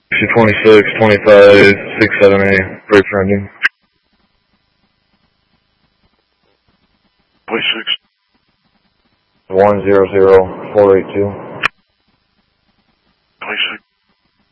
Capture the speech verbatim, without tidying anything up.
twenty-six, twenty-five, six seven A, break for ending. twenty-six. one zero zero four eight two. twenty-six.